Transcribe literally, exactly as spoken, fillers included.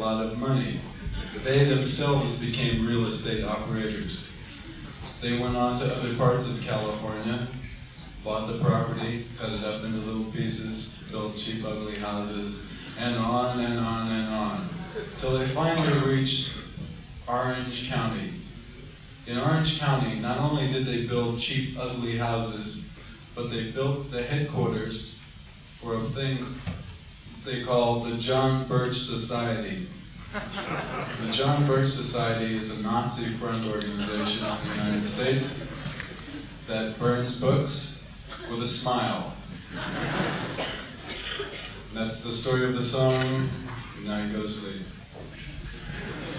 lot of money. They themselves became real estate operators. They went on to other parts of California, bought the property, cut it up into little pieces, built cheap, ugly houses, and on and on and on, till they finally reached Orange County. In Orange County, not only did they build cheap, ugly houses, but they built the headquarters for a thing they call the John Birch Society. The John Birch Society is a Nazi front organization in the United States that burns books with a smile. And that's the story of the song, Now You Go to Sleep.